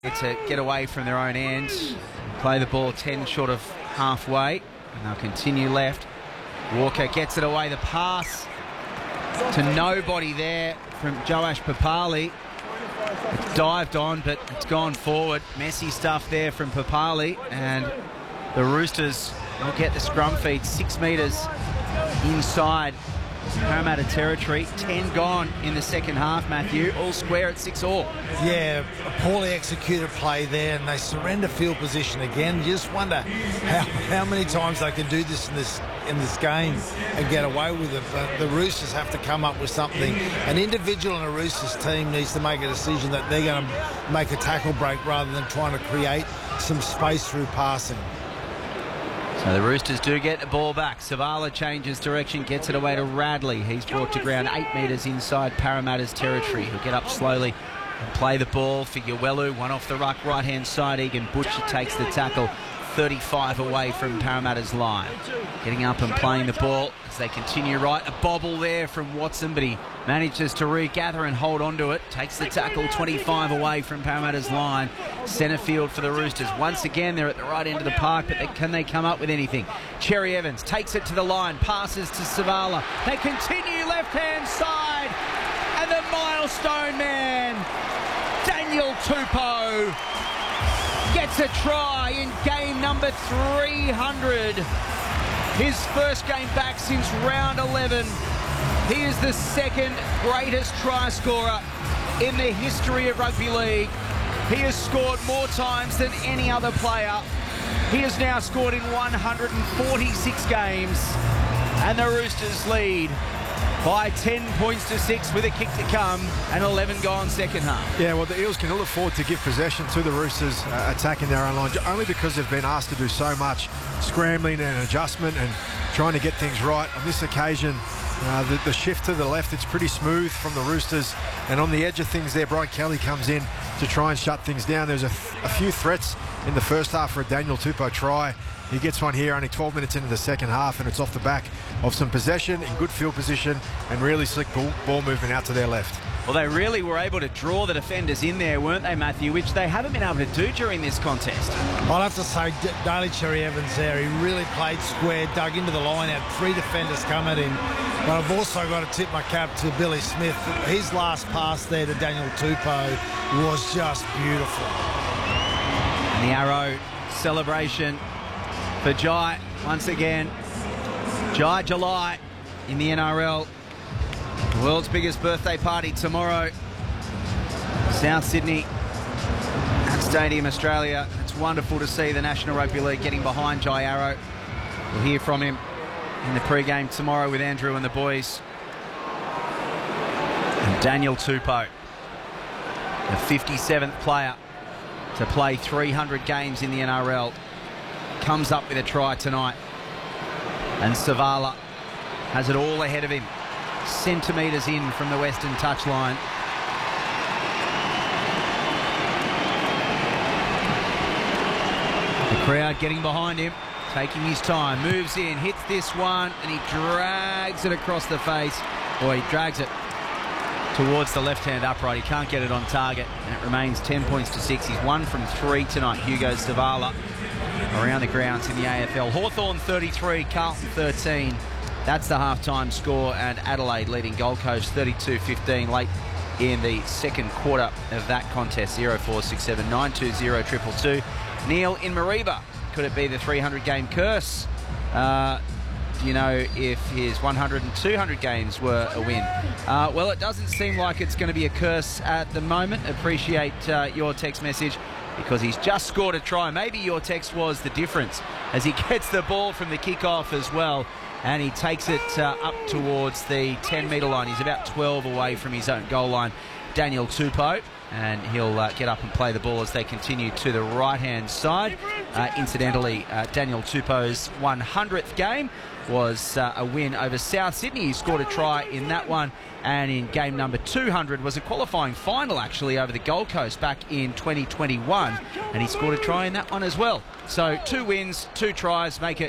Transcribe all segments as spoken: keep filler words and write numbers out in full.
to get away from their own end, play the ball ten short of halfway, and they'll continue left. Walker gets it away, the pass to nobody there from Joash Papali. It's dived on, but it's gone forward. Messy stuff there from Papali, and the Roosters will get the scrum feed six metres inside Parramatta territory. Ten gone in the second half, Matthew. All square at six all. Yeah, a poorly executed play there, and they surrender field position again. You just wonder how, how many times they can do this in this in this game and get away with it. But the Roosters have to come up with something. An individual in a Roosters team needs to make a decision that they're going to make a tackle break rather than trying to create some space through passing. So the Roosters do get the ball back. Savala changes direction, gets it away to Radley. He's brought to ground eight metres inside Parramatta's territory. He'll get up slowly and play the ball for Uelu. One off the ruck, right-hand side. Egan Butcher takes the tackle thirty-five away from Parramatta's line. Getting up and playing the ball as they continue right. A bobble there from Watson, but he manages to regather and hold on to it. Takes the tackle twenty-five away from Parramatta's line. Centre field for the Roosters. Once again, they're at the right end of the park, but they, can they come up with anything? Cherry Evans takes it to the line, passes to Savala. They continue left-hand side, and the milestone man, Daniel Tupou, gets a try in game number three hundred. His first game back since round eleven. He is the second greatest try scorer in the history of rugby league. He has scored more times than any other player. He has now scored in one hundred forty-six games, and the Roosters lead by ten points to six with a kick to come and eleven gone second half. Yeah, well, the Eels can ill afford to give possession to the Roosters uh, attacking their own line, only because they've been asked to do so much scrambling and adjustment and trying to get things right. On this occasion, uh, the, the shift to the left, it's pretty smooth from the Roosters, and on the edge of things there, Brian Kelly comes in to try and shut things down. There's a, a few threats in the first half for a Daniel Tupou try. He gets one here only twelve minutes into the second half, and it's off the back of some possession in good field position and really slick ball, ball movement out to their left. Well, they really were able to draw the defenders in there, weren't they, Matthew, which they haven't been able to do during this contest. I'll have to say, Daly Cherry Evans there, he really played square, dug into the line, had three defenders come at him. But I've also got to tip my cap to Billy Smith. His last pass there to Daniel Tupou was just beautiful. And the arrow celebration for Jai once again. Jai July in the N R L. The world's biggest birthday party tomorrow. South Sydney at Stadium Australia. It's wonderful to see the National Rugby League getting behind Jai Arrow. We'll hear from him in the pre-game tomorrow with Andrew and the boys. And Daniel Tupou, the fifty-seventh player to play three hundred games in the N R L, comes up with a try tonight. And Savala has it all ahead of him. Centimetres in from the western touchline. The crowd getting behind him, taking his time, moves in, hits this one, and he drags it across the face. Or he drags it towards the left-hand upright. He can't get it on target, and it remains ten points to six. He's one from three tonight, Hugo Savala, around the grounds in the A F L. Hawthorn thirty-three, Carlton thirteen. That's the half-time score, and Adelaide leading Gold Coast thirty-two fifteen late in the second quarter of that contest. zero four six seven nine two zero two two two. Neil in Mareeba, could it be the three hundred game curse? Uh, do you know if his one hundred and two hundred games were a win? Uh, well, it doesn't seem like it's going to be a curse at the moment. Appreciate uh, your text message, because he's just scored a try. Maybe your text was the difference, as he gets the ball from the kickoff as well, and he takes it uh, up towards the ten metre line. He's about twelve away from his own goal line, Daniel Tupou, and he'll uh, get up and play the ball as they continue to the right-hand side. Uh, incidentally, uh, Daniel Tupou's one hundredth game was uh, a win over South Sydney. He scored a try in that one, and in game number two hundred was a qualifying final actually over the Gold Coast back in twenty twenty-one, and he scored a try in that one as well. So two wins, two tries make it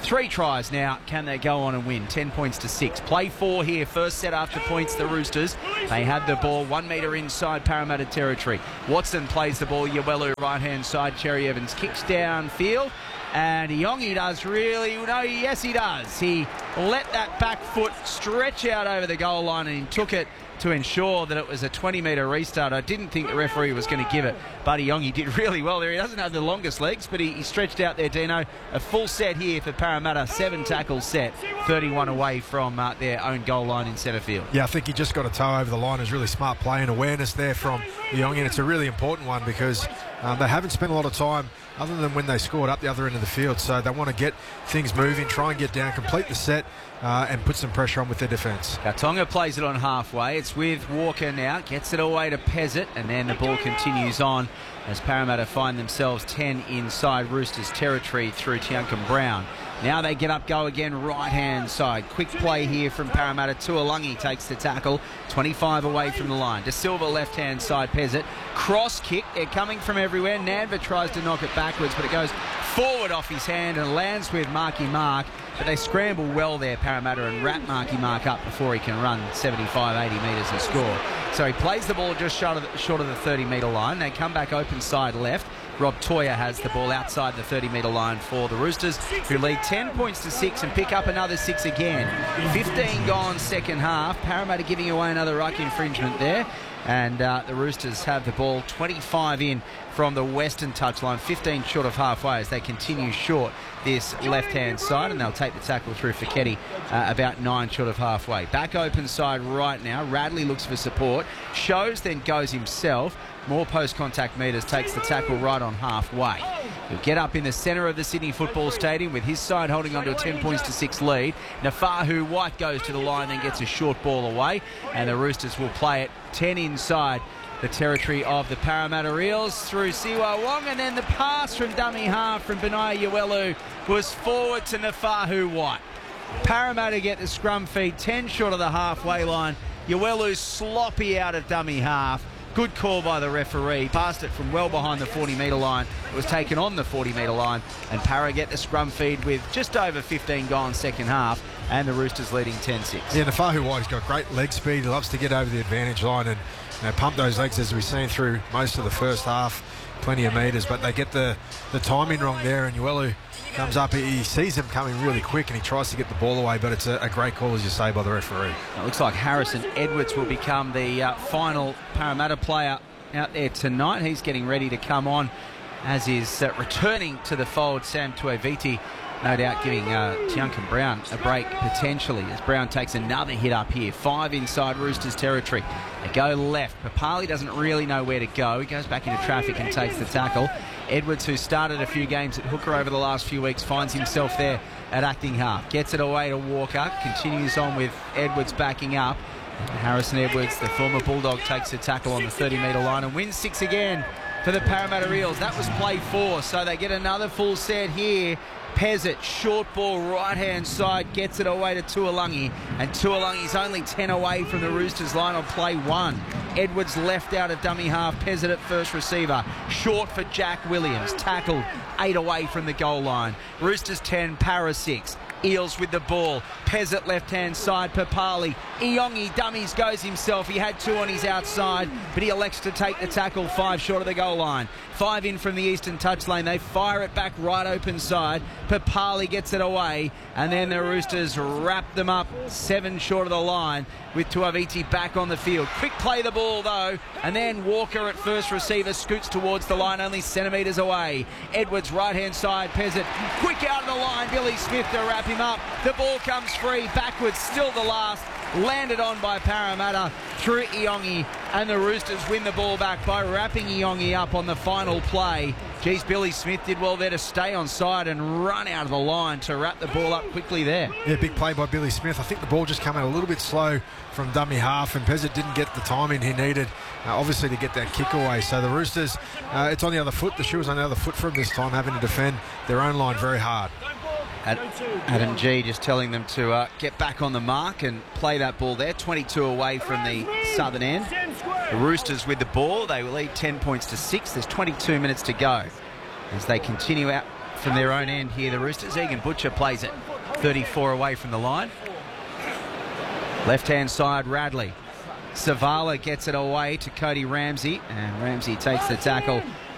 Three tries now. Can they go on and win? Ten points to six. Play four here. First set after points, the Roosters. They had the ball one metre inside Parramatta territory. Watson plays the ball. Yawelu right-hand side. Cherry Evans kicks downfield. And Iongi does really, no, yes he does. He let that back foot stretch out over the goal line and he took it to ensure that it was a twenty metre restart. I didn't think the referee was going to give it, but Iongi did really well there. He doesn't have the longest legs, but he, he stretched out there, Dino. A full set here for Parramatta, seven tackles set, thirty-one away from uh, their own goal line in centre field. Yeah, I think he just got a toe over the line. It's really smart play and awareness there from Iongi, and it's a really important one because um, they haven't spent a lot of time other than when they scored up the other end of the field. So they want to get things moving, try and get down, complete the set, uh, and put some pressure on with their defence. Katonga plays it on halfway. It's with Walker now. Gets it away to Pezzett, and then the ball continues on as Parramatta find themselves ten inside Roosters territory through Tiankum Brown. Now they get up, go again, right-hand side. Quick play here from Parramatta. Tuolangi takes the tackle, twenty-five away from the line. De Silva left-hand side, Pezzett. Cross kick, they're coming from everywhere. Nadva tries to knock it backwards, but it goes forward off his hand and lands with Marky Mark. But they scramble well there, Parramatta, and wrap Marky Mark up before he can run seventy-five, eighty metres and score. So he plays the ball just short of the, short of the thirty metre line. They come back open side left. Rob Toya has the ball outside the thirty metre line for the Roosters, who lead ten points to six and pick up another six again. fifteen gone second half. Parramatta giving away another ruck infringement there. And uh, the Roosters have the ball twenty-five in from the western touchline, fifteen short of halfway as they continue short this left-hand side, and they'll take the tackle through Feketi uh, about nine short of halfway. Back open side right now. Radley looks for support. Shows, then goes himself. More post-contact metres, takes the tackle right on halfway. He'll get up in the centre of the Sydney Football Stadium with his side holding on to a ten points to six lead. Nafahu White goes to the line, then gets a short ball away, and the Roosters will play it ten inside the territory of the Parramatta Eels through Siwa Wong, and then the pass from dummy half from Benaya Yawelu was forward to Nafahu White. Parramatta get the scrum feed ten short of the halfway line. Yawelu sloppy out of dummy half. Good call by the referee. Passed it from well behind the forty metre line. It was taken on the forty metre line, and Para get the scrum feed with just over fifteen gone second half, and the Roosters leading ten six. Yeah, Nafahu White's got great leg speed. He loves to get over the advantage line and you know, pump those legs, as we've seen through most of the first half. Plenty of metres, but they get the, the timing wrong there, and Yawelu comes up, he sees him coming really quick and he tries to get the ball away, but it's a, a great call, as you say, by the referee. It looks like Harrison Edwards will become the uh, final Parramatta player out there tonight. He's getting ready to come on, as is uh, returning to the fold Sam Tuiviti, no doubt giving uh, Tiankum Brown a break potentially, as Brown takes another hit up here. Five inside Roosters territory. They go left. Papali doesn't really know where to go. He goes back into traffic and takes the tackle. Edwards, who started a few games at hooker over the last few weeks, finds himself there at acting half. Gets it away to Walker. Continues on with Edwards backing up. Harrison Edwards, the former Bulldog, takes the tackle on the thirty metre line and wins six again for the Parramatta Eels. That was play four, so they get another full set here. Pezzett, short ball, right-hand side, gets it away to Tuolangi, and Tuolangi's only ten away from the Roosters line on play one. Edwards left out of dummy half, Pezzett at first receiver, short for Jack Williams, tackled, eight away from the goal line. Roosters ten, Para six. Eels with the ball. Pezzett left-hand side, Papali. Iongi dummies, goes himself. He had two on his outside, but he elects to take the tackle, five short of the goal line. Five in from the eastern touch lane. They fire it back right open side. Papali gets it away, and then the Roosters wrap them up, seven short of the line, with Tuiviti back on the field. Quick play the ball, though, and then Walker at first receiver scoots towards the line, only centimetres away. Edwards, right-hand side, Pezzett, quick out of the line. Billy Smith to wrap him up. The ball comes free, backwards, still the last. Landed on by Parramatta through Iongi, and the Roosters win the ball back by wrapping Iongi up on the final play. Geez, Billy Smith did well there to stay on side and run out of the line to wrap the ball up quickly there. Yeah, big play by Billy Smith. I think the ball just came out a little bit slow from dummy half, and Pezzett didn't get the timing he needed, uh, obviously, to get that kick away. So the Roosters, uh, it's on the other foot. The shoe was on the other foot for them this time, having to defend their own line very hard. Adam G just telling them to uh, get back on the mark and play that ball there. twenty-two away from the southern end. The Roosters with the ball. They will lead ten points to six. There's twenty-two minutes to go as they continue out from their own end here, the Roosters. Egan Butcher plays it thirty-four away from the line. Left-hand side, Radley. Savala gets it away to Cody Ramsey, and Ramsey takes the tackle